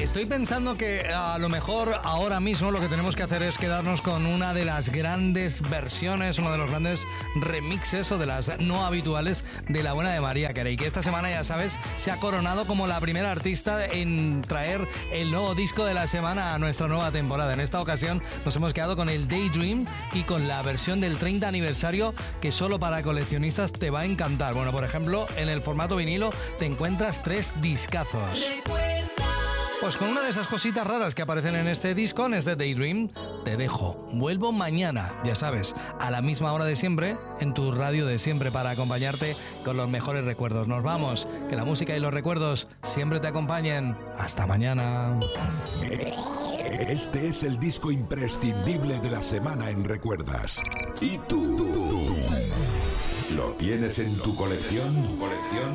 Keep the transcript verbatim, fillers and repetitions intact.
Estoy pensando que a lo mejor ahora mismo lo que tenemos que hacer es quedarnos con una de las grandes versiones, uno de los grandes remixes o de las no habituales de La Buena de Mariah Carey, que esta semana, ya sabes, se ha coronado como la primera artista en traer el nuevo disco de la semana a nuestra nueva temporada. En esta ocasión nos hemos quedado con el Daydream y con la versión del treinta aniversario que solo para coleccionistas te va a encantar. Bueno, por ejemplo, en el formato vinilo te encuentras tres discazos. Pues con una de esas cositas raras que aparecen en este disco, en este Daydream, te dejo. Vuelvo mañana, ya sabes, a la misma hora de siempre, en tu radio de siempre, para acompañarte con los mejores recuerdos. Nos vamos, que la música y los recuerdos siempre te acompañen. Hasta mañana. Este es el disco imprescindible de la semana en Recuerdas. ¿Y tú? ¿Tú? ¿Lo tienes en tu colección? ¿Colección?